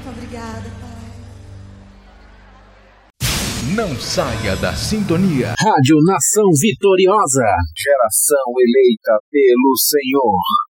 Obrigada, Pai. Não saia da sintonia. Rádio Nação Vitoriosa. Geração eleita pelo Senhor.